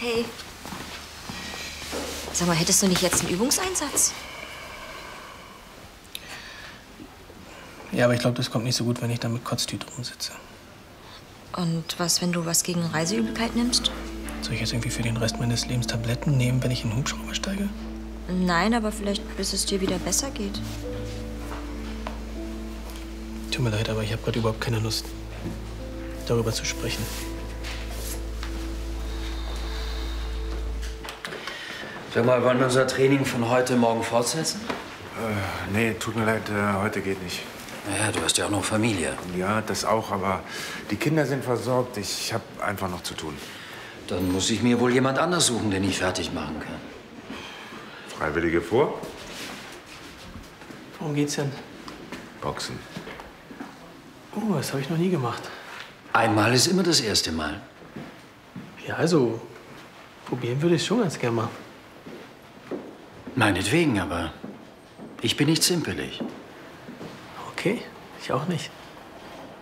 Hey. Sag mal, hättest du nicht jetzt einen Übungseinsatz? Ja, aber ich glaube, das kommt nicht so gut, wenn ich da mit Kotztüte rumsitze. Und was, wenn du was gegen Reiseübelkeit nimmst? Soll ich jetzt irgendwie für den Rest meines Lebens Tabletten nehmen, wenn ich in den Hubschrauber steige? Nein, aber vielleicht, bis es dir wieder besser geht. Tut mir leid, aber ich habe gerade überhaupt keine Lust, darüber zu sprechen. Sag mal, wollen wir unser Training von heute Morgen fortsetzen? Nee, tut mir leid, heute geht nicht. Ja, du hast ja auch noch Familie. Ja, das auch, aber die Kinder sind versorgt. Ich habe einfach noch zu tun. Dann muss ich mir wohl jemand anders suchen, den ich fertig machen kann. Freiwillige vor? Worum geht's denn? Boxen. Oh, das habe ich noch nie gemacht. Einmal ist immer das erste Mal. Ja, also, probieren würde ich schon ganz gerne mal. Meinetwegen, aber ich bin nicht zimperlich. Okay, ich auch nicht.